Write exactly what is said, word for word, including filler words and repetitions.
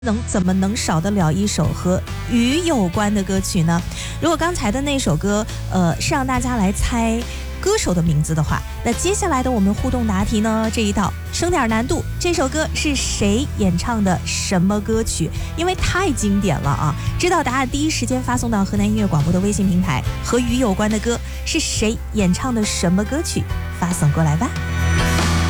能怎么能少得了一首和鱼有关的歌曲呢？如果刚才的那首歌，呃，是让大家来猜歌手的名字的话，那接下来的我们互动答题呢，这一道升点难度。这首歌是谁演唱的什么歌曲？因为太经典了啊！知道答案第一时间发送到河南音乐广播的微信平台。和鱼有关的歌是谁演唱的什么歌曲？发送过来吧。